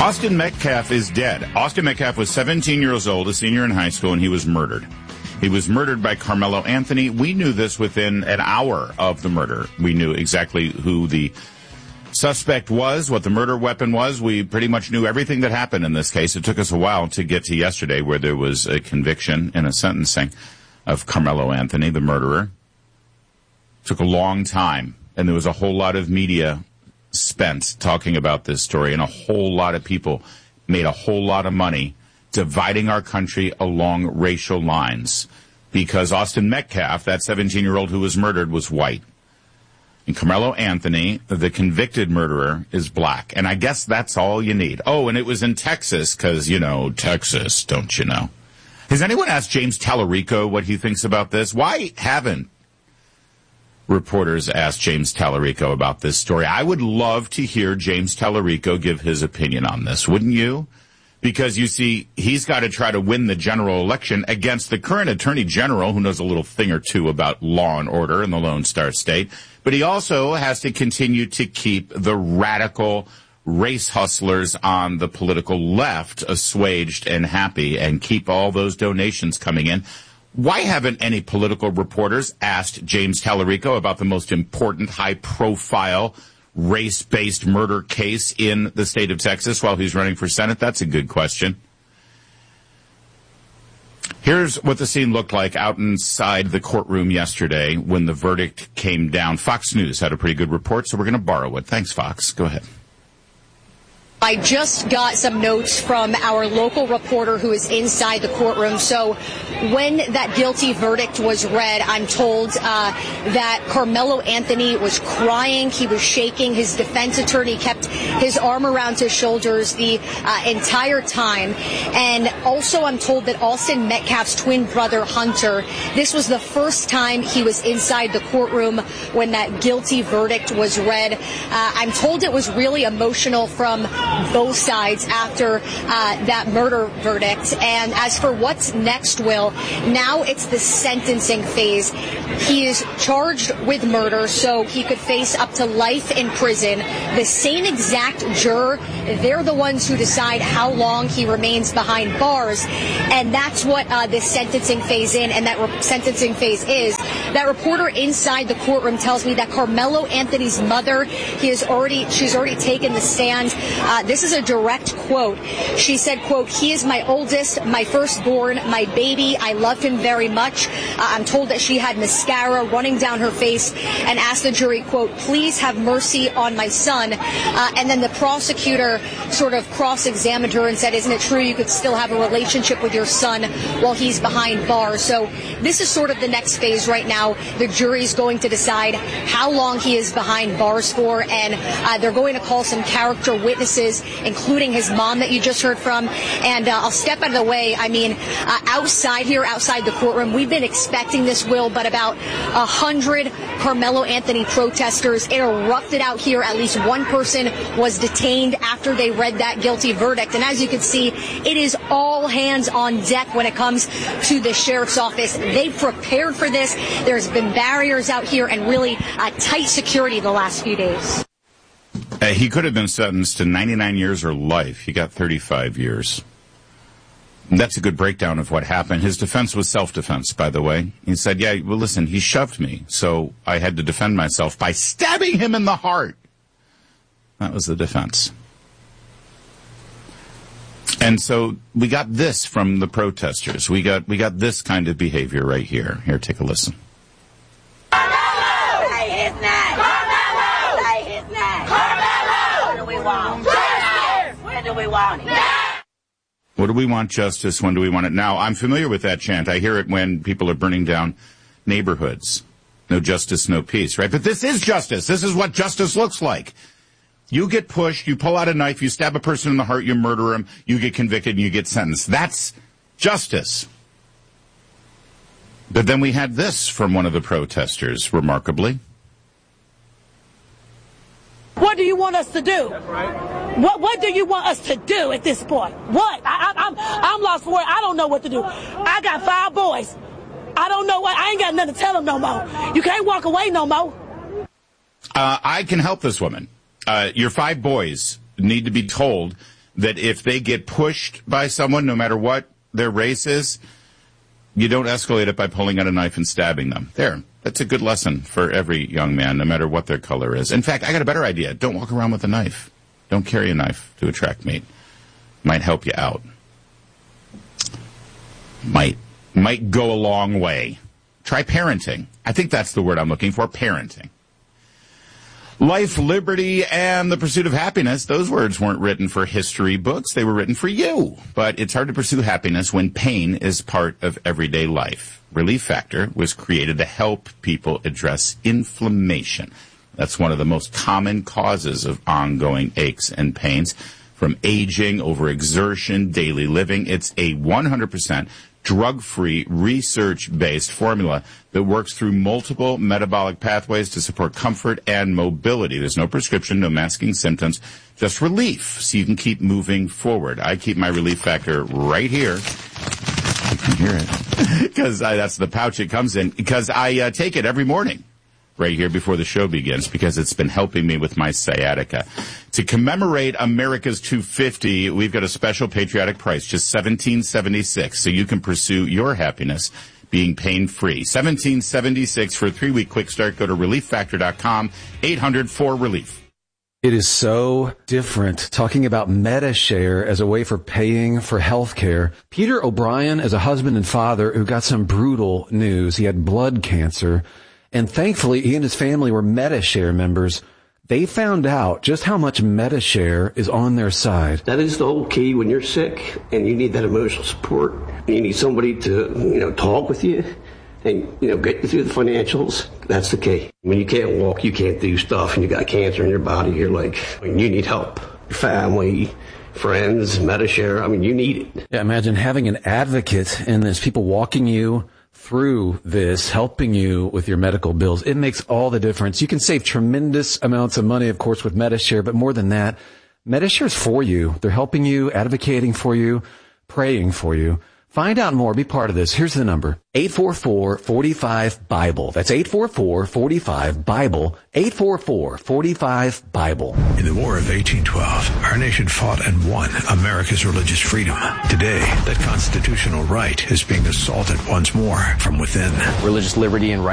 Austin Metcalf is dead. Austin Metcalf was 17 years old, a senior in high school, and he was murdered. He was murdered by Carmelo Anthony. We knew this within an hour of the murder. We knew exactly who the suspect was, what the murder weapon was. We pretty much knew everything that happened in this case. It took us a while to get to yesterday, where there was a conviction and a sentencing of Carmelo Anthony, the murderer. It took a long time, and there was a whole lot of media spent talking about this story, and a whole lot of people made a whole lot of money dividing our country along racial lines, because Austin Metcalf, that 17-year-old who was murdered, was white. And Carmelo Anthony, the convicted murderer, is black. And I guess that's all you need. Oh, and it was in Texas, because, Texas, don't you know? Has anyone asked James Tallarico what he thinks about this? Why haven't reporters asked James Tallarico about this story? I would love to hear James Tallarico give his opinion on this, wouldn't you? Because, you see, he's got to try to win the general election against the current attorney general, who knows a little thing or two about law and order in the Lone Star State. But he also has to continue to keep the radical race hustlers on the political left assuaged and happy, and keep all those donations coming in. Why haven't any political reporters asked James Tallarico about the most important, high-profile, race-based murder case in the state of Texas while he's running for Senate? That's a good question. Here's what the scene looked like out inside the courtroom yesterday when the verdict came down. Fox News had a pretty good report, so we're going to borrow it. Thanks, Fox. Go ahead. I just got some notes from our local reporter who is inside the courtroom. So when that guilty verdict was read, I'm told that Carmelo Anthony was crying. He was shaking. His defense attorney kept his arm around his shoulders the entire time. And also I'm told that Austin Metcalf's twin brother, Hunter, this was the first time he was inside the courtroom when that guilty verdict was read. I'm told it was really emotional from both sides after that murder verdict. And as for what's next, Will, now it's the sentencing phase. He is charged with murder, so he could face up to life in prison. The same exact juror, they're the ones who decide how long he remains behind bars. And that's what this sentencing phase sentencing phase is. That reporter inside the courtroom tells me that Carmelo Anthony's mother, she's already taken the stand. This is a direct quote. She said, quote, "He is my oldest, my firstborn, my baby. I love him very much." I'm told that she had mascara running down her face and asked the jury, quote, "Please have mercy on my son." And then the prosecutor sort of cross-examined her and said, "Isn't it true you could still have a relationship with your son while he's behind bars?" So this is sort of the next phase right now. The jury's going to decide how long he is behind bars for, and they're going to call some character witnesses, including his mom that you just heard from. And I'll step out of the way. I mean, outside the courtroom, we've been expecting this, Will, but about 100 Carmelo Anthony protesters erupted out here. At least one person was detained after they read that guilty verdict. And as you can see, it is all hands on deck when it comes to the sheriff's office. They've prepared for this. There's been barriers out here and really tight security the last few days. He could have been sentenced to 99 years or life. He got 35 years. That's a good breakdown of what happened. His defense was self-defense, by the way. He said, yeah, well, listen, he shoved me, so I had to defend myself by stabbing him in the heart. That was the defense. And so we got this from the protesters. We got this kind of behavior right here. Here, take a listen. Carmelo! Say his name! Carmelo! Say his name! Carmelo! What do we want? Justice! When do we want it? Now! What do we want? Justice. When do we want it? Now, I'm familiar with that chant. I hear it when people are burning down neighborhoods. No justice, no peace, right? But this is justice. This is what justice looks like. You get pushed, you pull out a knife, you stab a person in the heart, you murder him, you get convicted, and you get sentenced. That's justice. But then we had this from one of the protesters, remarkably. What do you want us to do? That's right. What do you want us to do at this point? What? I'm lost for words. I don't know what to do. I got 5 boys. I don't know what. I ain't got nothing to tell them no more. You can't walk away no more. I can help this woman. Your 5 boys need to be told that if they get pushed by someone, no matter what their race is, you don't escalate it by pulling out a knife and stabbing them. There. That's a good lesson for every young man, no matter what their color is. In fact, I got a better idea. Don't walk around with a knife. Don't carry a knife to a track meet. Might help you out. Might go a long way. Try parenting. I think that's the word I'm looking for, parenting. Life, liberty, and the pursuit of happiness, those words weren't written for history books. They were written for you. But it's hard to pursue happiness when pain is part of everyday life. Relief Factor was created to help people address inflammation. That's one of the most common causes of ongoing aches and pains, from aging, overexertion, daily living. It's a 100% drug-free, research-based formula that works through multiple metabolic pathways to support comfort and mobility. There's no prescription, no masking symptoms, just relief, so you can keep moving forward. I keep my Relief Factor right here. You can hear it. Because that's the pouch it comes in. Because I take it every morning right here before the show begins, because it's been helping me with my sciatica. To commemorate America's 250, we've got a special patriotic price, just $17.76, so you can pursue your happiness being pain-free. $17.76 for a 3-week quick start. Go to ReliefFactor.com, 800-4-RELIEF. It is so different talking about MediShare as a way for paying for health care. Peter O'Brien is a husband and father who got some brutal news. He had blood cancer. And thankfully, he and his family were MediShare members. They found out just how much MediShare is on their side. That is the whole key when you're sick and you need that emotional support. You need somebody to, talk with you and, get you through the financials. That's the key. When you can't walk, you can't do stuff, and you got cancer in your body, you're like, you need help. Your family, friends, MediShare, you need it. Yeah, imagine having an advocate in this, people walking you through this, helping you with your medical bills. It makes all the difference. You can save tremendous amounts of money, of course, with MediShare, but more than that, MediShare is for you. They're helping you, advocating for you, praying for you. Find out more. Be part of this. Here's the number. 844-45-BIBLE. That's 844-45-BIBLE. 844-45-BIBLE. In the War of 1812, our nation fought and won America's religious freedom. Today, that constitutional right is being assaulted once more from within. Religious liberty and right